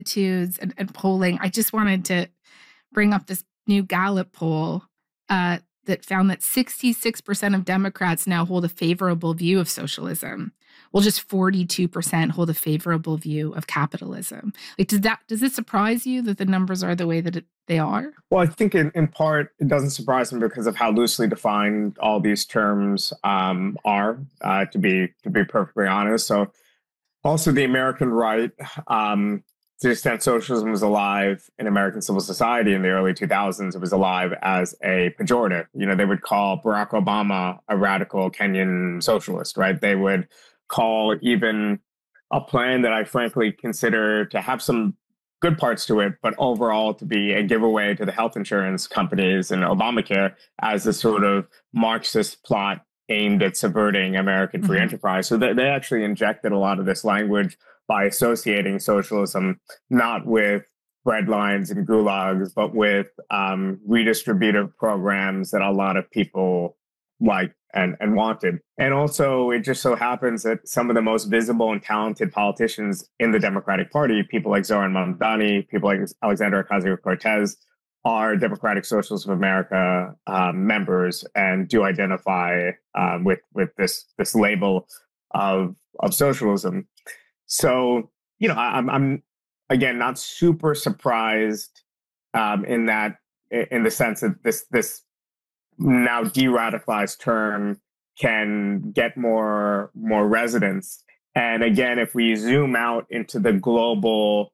attitudes and polling, I just wanted to bring up this new Gallup poll that found that 66% of Democrats now hold a favorable view of socialism. Well, just 42% hold a favorable view of capitalism. Like, does it surprise you that the numbers are the way that they are? Well, I think in part it doesn't surprise me because of how loosely defined all these terms are. To be perfectly honest, so also the American right. To the extent socialism was alive in American civil society in the early 2000s, it was alive as a pejorative. They would call Barack Obama a radical Kenyan socialist, right? They would call even a plan that I frankly consider to have some good parts to it, but overall to be a giveaway to the health insurance companies and Obamacare as a sort of Marxist plot aimed at subverting American free enterprise. So they actually injected a lot of this language by associating socialism not with bread lines and gulags, but with redistributive programs that a lot of people liked and wanted. And also, it just so happens that some of the most visible and talented politicians in the Democratic Party, people like Zoran Mamdani, people like Alexandria Ocasio-Cortez, are Democratic Socialists of America members and do identify with this label of socialism. So, I'm again not super surprised in the sense that this now de-radicalized term can get more resonance. And again, if we zoom out into the global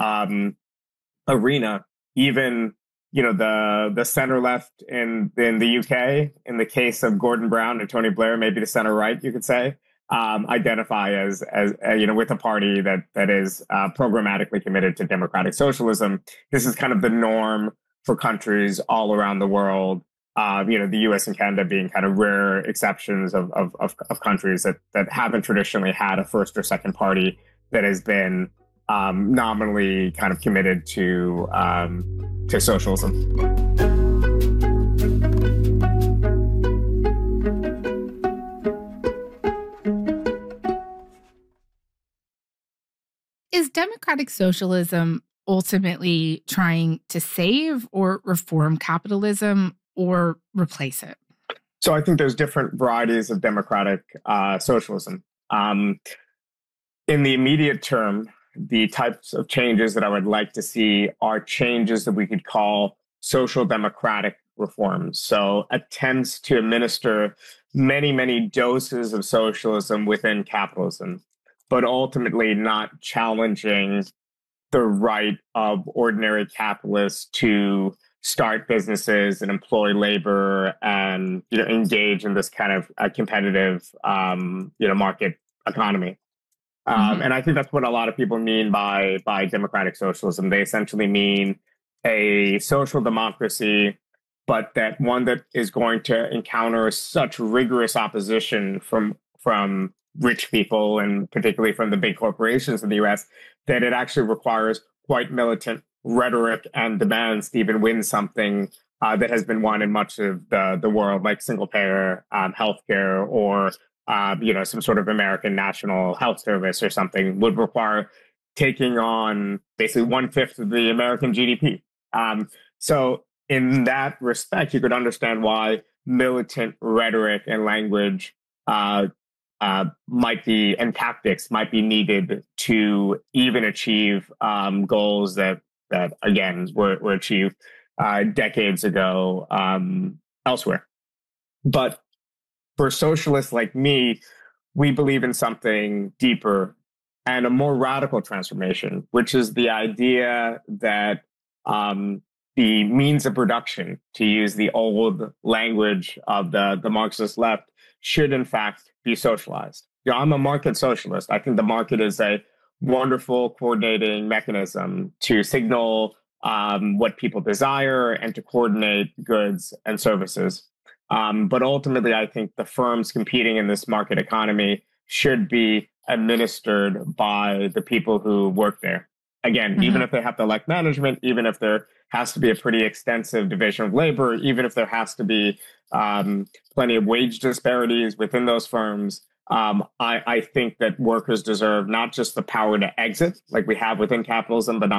arena, even the center left in the UK, in the case of Gordon Brown and Tony Blair, maybe the center right, you could say, identify as with a party that is programmatically committed to democratic socialism. This is kind of the norm for countries all around the world. The U.S. and Canada being kind of rare exceptions of countries that haven't traditionally had a first or second party that has been nominally kind of committed to socialism. Is democratic socialism ultimately trying to save or reform capitalism or replace it? So I think there's different varieties of democratic socialism. In the immediate term, the types of changes that I would like to see are changes that we could call social democratic reforms. So attempts to administer many, many doses of socialism within capitalism, but ultimately not challenging the right of ordinary capitalists to start businesses and employ labor and engage in this kind of competitive market economy. And I think that's what a lot of people mean by democratic socialism. They essentially mean a social democracy, but that one that is going to encounter such rigorous opposition from rich people, and particularly from the big corporations in the US, that it actually requires quite militant rhetoric and demands to even win something that has been won in much of the world, like single-payer healthcare or some sort of American national health service or something, would require taking on basically 1/5 of the American GDP. So in that respect, you could understand why militant rhetoric and language might be, and tactics might be needed to even achieve goals that again were achieved decades ago elsewhere. But for socialists like me, we believe in something deeper and a more radical transformation, which is the idea that the means of production, to use the old language of the Marxist left, should in fact be socialized. I'm a market socialist. I think the market is a wonderful coordinating mechanism to signal what people desire and to coordinate goods and services. But ultimately, I think the firms competing in this market economy should be administered by the people who work there. Again, even if they have to elect management, even if there has to be a pretty extensive division of labor, even if there has to be plenty of wage disparities within those firms, I think that workers deserve not just the power to exit, like we have within capitalism, but